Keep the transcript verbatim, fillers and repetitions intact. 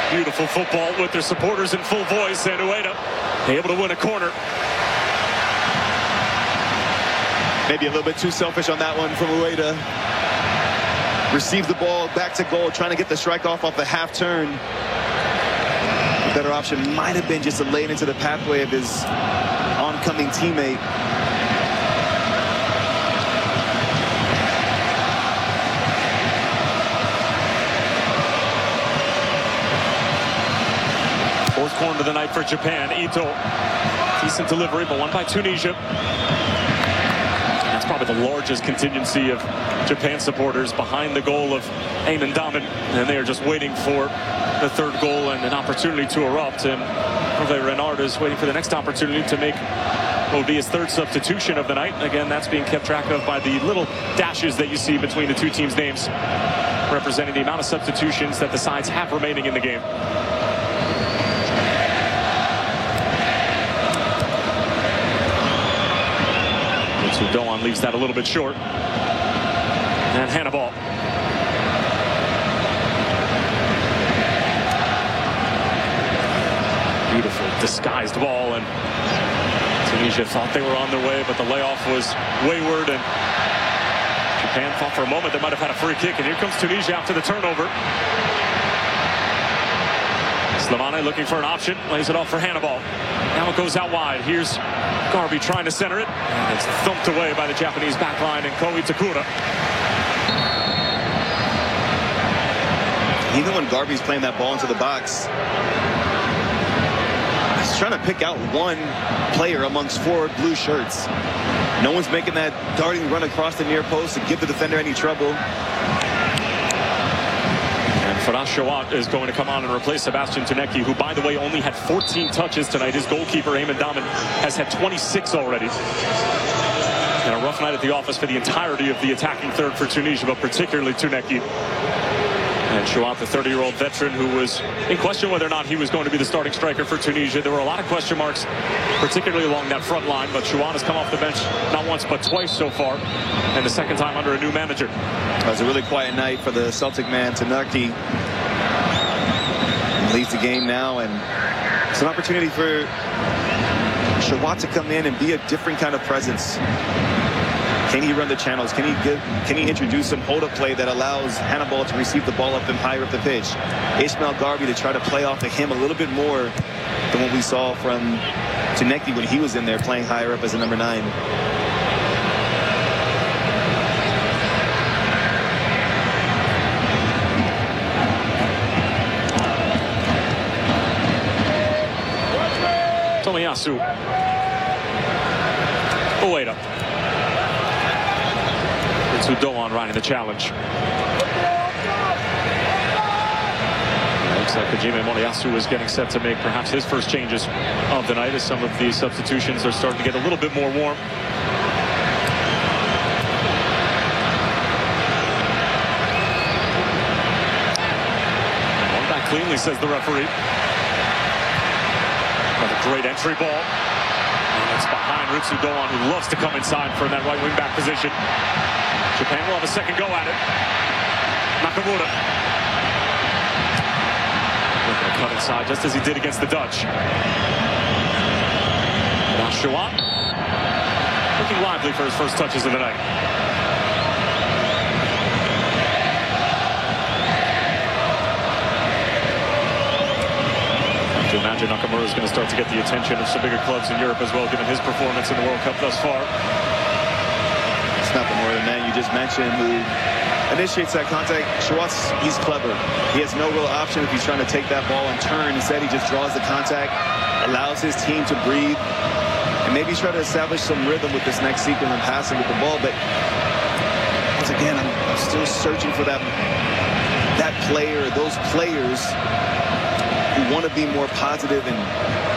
Beautiful football with their supporters in full voice, and Ueda able to win a corner. Maybe a little bit too selfish on that one from Ueda. Receives the ball back to goal, trying to get the strike off off the half turn. A better option might have been just to lay it into the pathway of his oncoming teammate. Fourth corner of the night for Japan. Ito. Decent delivery, but won by Tunisia. That's probably the largest contingency of Japan supporters behind the goal of Eamon Damen. And they are just waiting for the third goal and an opportunity to erupt. And Hervé Renard is waiting for the next opportunity to make what will be his third substitution of the night. Again, that's being kept track of by the little dashes that you see between the two teams' names, representing the amount of substitutions that the sides have remaining in the game. Doan leaves that a little bit short. And Hannibal. Beautiful disguised ball, and Tunisia thought they were on their way, but the layoff was wayward, and Japan thought for a moment they might have had a free kick, and here comes Tunisia after the turnover. Slimane looking for an option, lays it off for Hannibal. Now it goes out wide. Here's Garbi trying to center it, and it's thumped away by the Japanese backline and Ko Itakura. Even when Garbi's playing that ball into the box, he's trying to pick out one player amongst four blue shirts. No one's making that darting run across the near post to give the defender any trouble. Faraz Shawat is going to come on and replace Sebastian Tuneki, who, by the way, only had fourteen touches tonight. His goalkeeper, Eamon Damen, has had twenty-six already. And a rough night at the office for the entirety of the attacking third for Tunisia, but particularly Tuneki. And Shawat, the thirty-year-old veteran who was in question whether or not he was going to be the starting striker for Tunisia. There were a lot of question marks, particularly along that front line, but Shawat has come off the bench not once but twice so far, and the second time under a new manager. It was a really quiet night for the Celtic man, Tuneki. Leads the game now, and it's an opportunity for Shawat to come in and be a different kind of presence. Can he run the channels? Can he give, can he introduce some hold-up play that allows Hannibal to receive the ball up and higher up the pitch? Ismail Garbi to try to play off of him a little bit more than what we saw from Tuneki when he was in there playing higher up as a number nine. Tomiyasu. Ueda. It's Doan riding the challenge. It looks like Hajime Moriyasu is getting set to make perhaps his first changes of the night, as some of the substitutions are starting to get a little bit more warm. One back cleanly, says the referee. Another great entry ball. And it's behind Ritsu Doan, who loves to come inside for that right wing back position. Japan will have a second go at it. Nakamura. Looking to cut inside just as he did against the Dutch. Now Shawat looking lively for his first touches of the night. To imagine Nakamura is going to start to get the attention of some bigger clubs in Europe as well, given his performance in the World Cup thus far. It's not the more the man you just mentioned who initiates that contact. Shawat's, he's clever. He has no real option if he's trying to take that ball and turn. Instead, he just draws the contact, allows his team to breathe, and maybe try to establish some rhythm with this next sequence and passing with the ball. But once again, I'm, I'm still searching for that, that player, those players who want to be more positive and